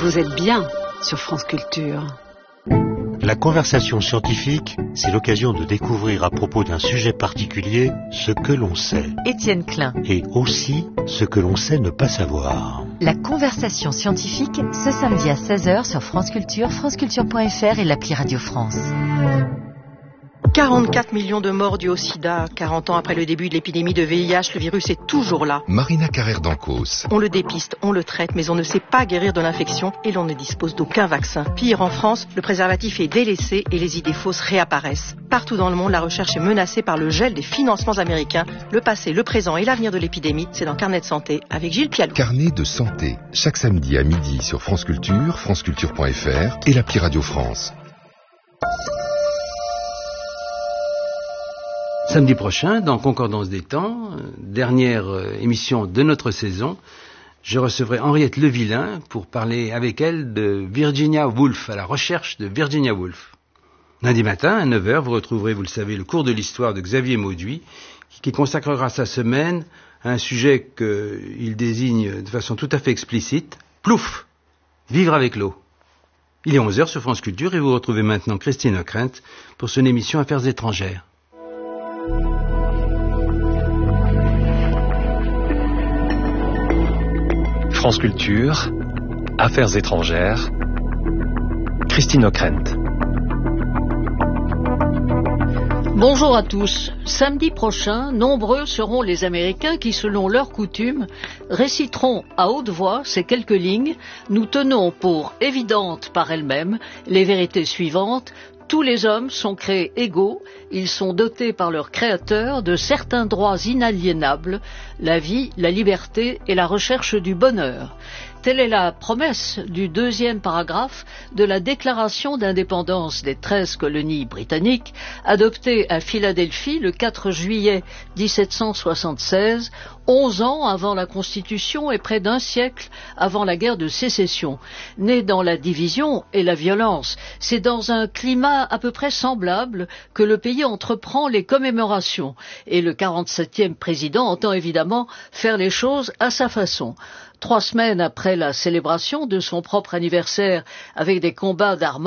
Vous êtes bien sur France Culture. La conversation scientifique, c'est l'occasion de découvrir à propos d'un sujet particulier ce que l'on sait. Étienne Klein. Et aussi ce que l'on sait ne pas savoir. La conversation scientifique, ce samedi à 16h sur France Culture, franceculture.fr et l'appli Radio France. 44 millions de morts dus au sida. 40 ans après le début de l'épidémie de VIH, le virus est toujours là. Marina Carrère d'Ancos. On le dépiste, on le traite, mais on ne sait pas guérir de l'infection et l'on ne dispose d'aucun vaccin. Pire, en France, le préservatif est délaissé et les idées fausses réapparaissent. Partout dans le monde, la recherche est menacée par le gel des financements américains. Le passé, le présent et l'avenir de l'épidémie, c'est dans Carnet de santé avec Gilles Pialou. Carnet de santé, chaque samedi à midi sur France Culture, franceculture.fr et l'appli Radio France. Samedi prochain, dans Concordance des temps, dernière émission de notre saison, je recevrai Henriette Levillain pour parler avec elle de Virginia Woolf, à la recherche de Virginia Woolf. Lundi matin, à 9h, vous retrouverez, vous le savez, le cours de l'histoire de Xavier Mauduit, qui consacrera sa semaine à un sujet qu'il désigne de façon tout à fait explicite, plouf, vivre avec l'eau. Il est 11h sur France Culture et vous retrouvez maintenant Christine Ockrent pour son émission Affaires étrangères. France Culture, Affaires étrangères, Christine Ockrent. Bonjour à tous. Samedi prochain, nombreux seront les Américains qui, selon leur coutume, réciteront à haute voix ces quelques lignes. Nous tenons pour évidentes par elles-mêmes les vérités suivantes. Tous les hommes sont créés égaux, ils sont dotés par leur créateur de certains droits inaliénables, la vie, la liberté et la recherche du bonheur. Telle est la promesse du deuxième paragraphe de la Déclaration d'indépendance des 13 colonies britanniques, adoptée à Philadelphie le 4 juillet 1776, 11 ans avant la Constitution et près d'un siècle avant la guerre de sécession. Née dans la division et la violence, c'est dans un climat à peu près semblable que le pays entreprend les commémorations. Et le 47e président entend évidemment faire les choses à sa façon. 3 semaines après la célébration de son propre anniversaire avec des combats d'armes